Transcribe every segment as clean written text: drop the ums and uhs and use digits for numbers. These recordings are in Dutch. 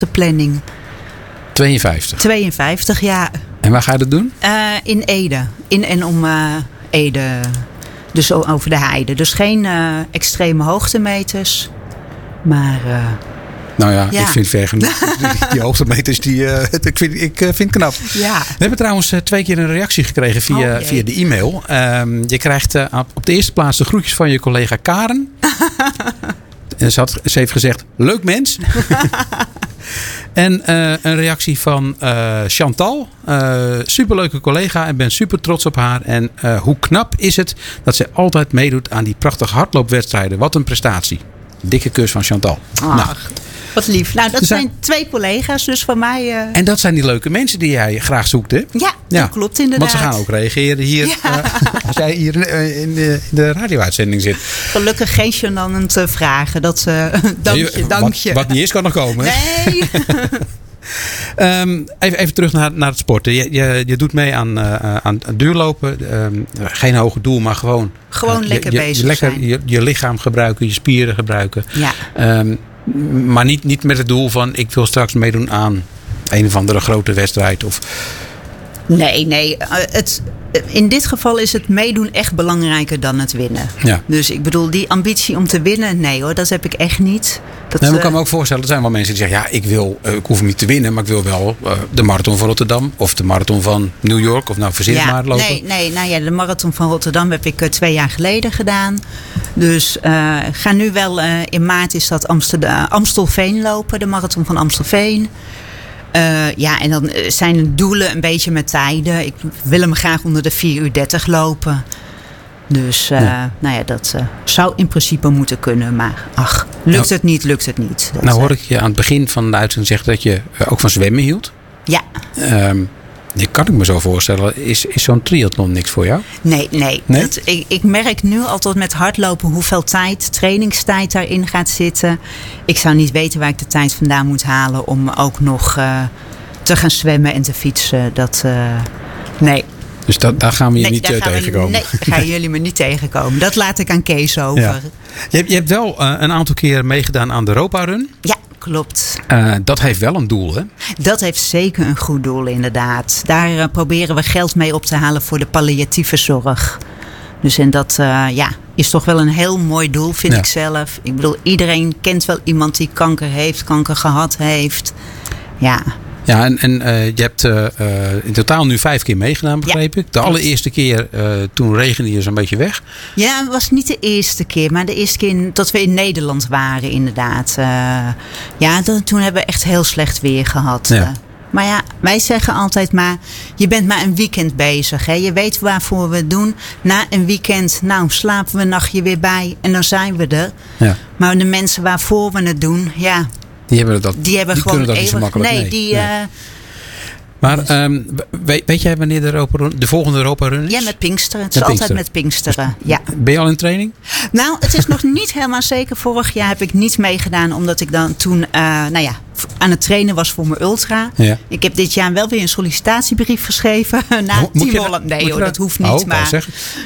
de planning. 52, ja. En waar ga je dat doen? In Ede. In en om Ede. Dus over de heide. Dus geen extreme hoogtemeters. Maar... Nou ja, ik vind ver genoeg. Die hoogtemeters, ik vind het knap. Ja. We hebben trouwens 2 keer een reactie gekregen via de e-mail. Je krijgt op de eerste plaats de groetjes van je collega Karen. En ze heeft gezegd, leuk mens. En een reactie van Chantal. Superleuke collega en ben super trots op haar. En hoe knap is het dat ze altijd meedoet aan die prachtige hardloopwedstrijden. Wat een prestatie. Dikke kus van Chantal. Wat lief. Nou, dat zijn 2 collega's dus van mij. En dat zijn die leuke mensen die jij graag zoekt, hè? Ja, dat klopt inderdaad. Want ze gaan ook reageren hier. Als jij hier in de radio-uitzending zit. Gelukkig geen gênante vragen. Dat, dank je. Wat niet is, kan nog komen. Nee. Even terug naar het sporten. Je doet mee aan duurlopen. Geen hoger doel, maar gewoon... Gewoon lekker bezig zijn. Je lichaam gebruiken, je spieren gebruiken. Ja. Maar niet met het doel van... ik wil straks meedoen aan een of andere grote wedstrijd. Of... Nee. In dit geval is het meedoen echt belangrijker dan het winnen. Ja. Dus ik bedoel, die ambitie om te winnen... nee hoor, dat heb ik echt niet. Ik kan me ook voorstellen, er zijn wel mensen die zeggen... ik hoef niet te winnen, maar ik wil wel de marathon van Rotterdam... of de marathon van New York, of nou verzin maar lopen. Nee, de marathon van Rotterdam heb ik 2 jaar geleden gedaan. Dus ga nu wel, in maart is dat Amstelveen lopen, de marathon van Amstelveen. En dan zijn de doelen een beetje met tijden. Ik wil hem graag onder de 4:30 lopen. Dus dat zou in principe moeten kunnen. Maar lukt het niet. Nou hoor ik je aan het begin van de uitzending zeggen dat je ook van zwemmen hield. Ja. Die kan ik me zo voorstellen. Is zo'n triathlon niks voor jou? Nee? Ik merk nu altijd met hardlopen hoeveel trainingstijd daarin gaat zitten. Ik zou niet weten waar ik de tijd vandaan moet halen om ook nog te gaan zwemmen en te fietsen. Nee. Dus daar gaan we je niet tegenkomen? Nee, gaan jullie me niet tegenkomen. Dat laat ik aan Kees over. Ja. Je hebt wel een aantal keer meegedaan aan de Europa Run. Ja, klopt. Dat heeft wel een doel, hè? Dat heeft zeker een goed doel, inderdaad. Daar proberen we geld mee op te halen voor de palliatieve zorg. Dus en dat is toch wel een heel mooi doel, vind ik zelf. Ik bedoel, iedereen kent wel iemand die kanker gehad heeft. Ja. Ja, en je hebt in totaal nu 5 keer meegedaan, begreep ik. De allereerste keer, toen regende je zo'n beetje weg. Ja, het was niet de eerste keer. Maar de eerste keer dat we in Nederland waren, inderdaad. Toen hebben we echt heel slecht weer gehad. Ja. Maar ja, wij zeggen altijd maar... je bent maar een weekend bezig. Hè? Je weet waarvoor we het doen. Na een weekend, slapen we een nachtje weer bij. En dan zijn we er. Ja. Maar de mensen waarvoor we het doen, ja... Die hebben gewoon kunnen dat niet zo makkelijk. Maar weet jij wanneer de volgende Europa Run is? Ja, met Pinksteren. Het is altijd met Pinksteren. Ja. Ben je al in training? Nou, het is nog niet helemaal zeker. Vorig jaar heb ik niet meegedaan. Omdat ik dan toen aan het trainen was voor mijn ultra. Ja. Ik heb dit jaar wel weer een sollicitatiebrief geschreven. Na Team Holland. Nee hoor, dat hoeft niet. Maar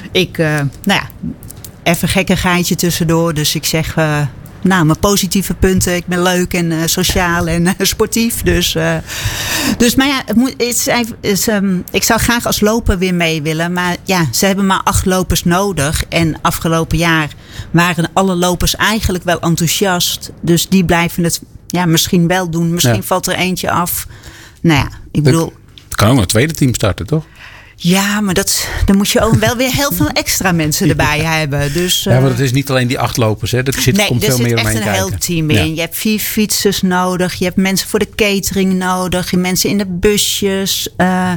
even gekkigheidje tussendoor. Dus ik zeg... mijn positieve punten. Ik ben leuk en sociaal en sportief. Maar ja, ik zou graag als loper weer mee willen. Maar ja, ze hebben maar 8 lopers nodig. En afgelopen jaar waren alle lopers eigenlijk wel enthousiast. Dus die blijven het misschien wel doen. Misschien valt er eentje af. Nou ja, ik bedoel... Er kan ook een tweede team starten, toch? Ja, maar dan moet je ook wel weer heel veel extra mensen erbij hebben. Dus, maar dat is niet alleen die 8 lopers. Hè? Er zit veel meer omheen kijken. Er zit echt een heel team in. Je hebt 4 fietsers nodig. Je hebt mensen voor de catering nodig. Je hebt mensen in de busjes.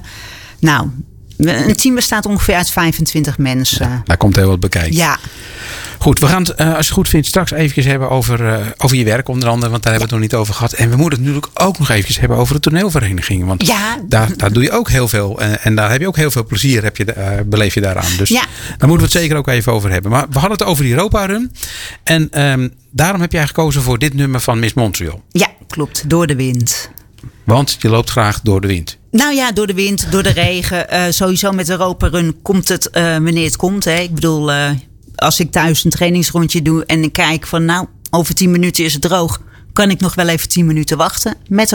Een team bestaat ongeveer uit 25 mensen. Ja, daar komt heel wat bekijken. Ja. Goed, we gaan het, als je het goed vindt, straks eventjes hebben over je werk onder andere. Want daar hebben we het nog niet over gehad. En we moeten het natuurlijk ook nog eventjes hebben over de toneelvereniging. Want daar doe je ook heel veel. En daar heb je ook heel veel plezier, beleef je daaraan. Dus daar moeten we het zeker ook even over hebben. Maar we hadden het over die Europa Run. En daarom heb jij gekozen voor dit nummer van Miss Montreal. Ja, klopt. Door de wind. Want je loopt graag door de wind. Nou ja, door de wind, door de regen. Sowieso met de Europa Run komt het wanneer het komt. Hè. Ik bedoel... als ik thuis een trainingsrondje doe en ik kijk van over 10 minuten is het droog. Kan ik nog wel even 10 minuten wachten. Met